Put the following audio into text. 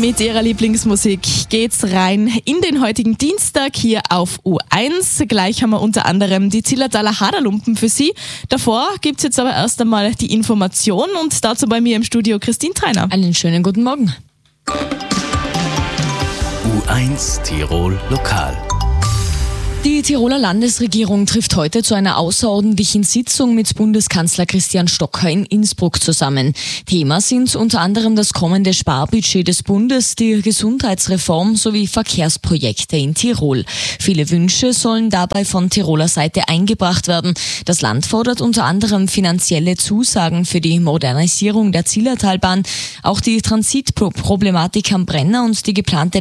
Mit ihrer Lieblingsmusik geht's rein in den heutigen Dienstag hier auf U1. Gleich haben wir unter anderem die Zillertaler Haderlumpen für Sie. Davor gibt's jetzt aber erst einmal die Information und dazu bei mir im Studio Christine Treiner. Einen schönen guten Morgen. U1 Tirol Lokal. Die Tiroler Landesregierung trifft heute zu einer außerordentlichen Sitzung mit Bundeskanzler Christian Stocker in Innsbruck zusammen. Thema sind unter anderem das kommende Sparbudget des Bundes, die Gesundheitsreform sowie Verkehrsprojekte in Tirol. Viele Wünsche sollen dabei von Tiroler Seite eingebracht werden. Das Land fordert unter anderem finanzielle Zusagen für die Modernisierung der Zillertalbahn, auch die Transitproblematik am Brenner und die geplante